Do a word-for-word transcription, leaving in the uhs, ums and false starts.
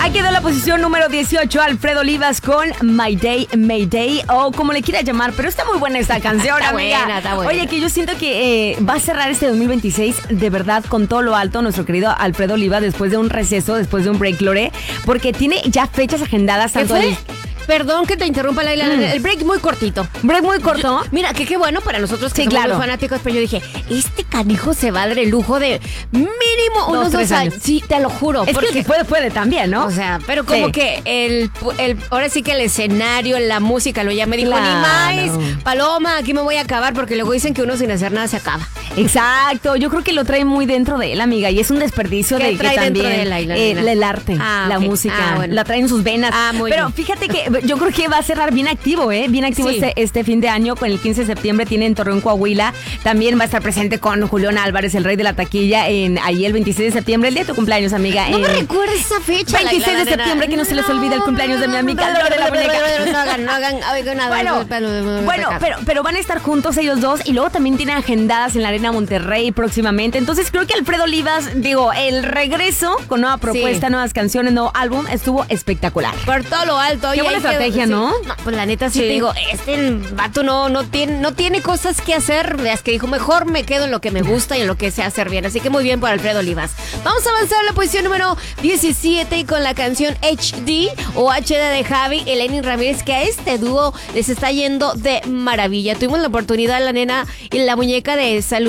Ahí quedó la posición número dieciocho, Alfredo Olivas con My Day, Mayday, o como le quieras llamar, pero está muy buena esta canción, Está amiga. buena, está buena. Oye, que yo siento que eh, va a cerrar este dos mil veintiséis de verdad con todo lo alto nuestro querido Alfredo Olivas después de un receso, después de un break, Lore, porque tiene ya fechas agendadas ¿Qué tanto fue? en- Perdón que te interrumpa, Laila. Mm. El break muy cortito. break muy corto. Mira, que qué bueno para nosotros que Sí, somos claro. muy fanáticos, pero yo dije, este canijo se va a dar el lujo de mínimo unos tres dos años. años. Sí, te lo juro. Es porque, que puede, puede también, ¿no? o sea, pero como Sí. que el, el, ahora sí que el escenario, la música, lo ya me dijo, Claro. ni más, Paloma, aquí me voy a acabar, porque luego dicen que uno sin hacer nada se acaba. Exacto, yo creo que lo trae muy dentro de él, amiga, y es un desperdicio ¿Qué de trae que dentro también de él, Laila, eh, nena? el arte, Ah, la ok. música, Ah, bueno. la trae en sus venas. Ah, muy Pero bien. fíjate que yo creo que va a cerrar bien activo, ¿eh? Bien activo Sí. este, este fin de año, con el quince de septiembre tiene en Torreón, Coahuila. También va a estar presente con Julián Álvarez, el rey de la taquilla, en ahí el veintiséis de septiembre, el día de tu cumpleaños, amiga. No me en- recuerdes esa fecha. veintiséis Laila, de nena. septiembre, que no se les olvide el cumpleaños de mi amiga Lore la Muñeca. No hagan, no hagan, oigan, nada. Bueno, bueno, pero, pero van a estar juntos ellos dos y luego también tienen agendadas en la Arena Monterrey próximamente. Entonces creo que Alfredo Olivas, digo, el regreso con nueva propuesta, Sí. nuevas canciones, nuevo álbum, estuvo espectacular. Por todo lo alto. Qué oye, buena hay que- estrategia, sí. ¿no? Pues la neta sí, Sí. te digo, este vato no, no, tiene, no tiene cosas que hacer. Es que dijo, mejor me quedo en lo que me gusta y en lo que sé hacer bien. Así que muy bien por Alfredo Olivas. Vamos a avanzar a la posición número diecisiete con la canción H D o H D de Javi y Lenny Ramírez, que a este dúo les está yendo de maravilla. Tuvimos la oportunidad, la nena y la muñeca, de saludar